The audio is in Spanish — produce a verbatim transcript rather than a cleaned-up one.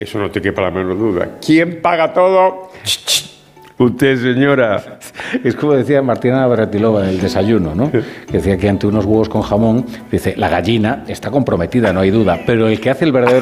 Eso no te quepa la menor duda. ¿Quién paga todo? Usted, señora. Es como decía Martina Navratilova en el desayuno, ¿no? Que decía que ante unos huevos con jamón, dice, la gallina está comprometida, no hay duda, pero el que hace el verdadero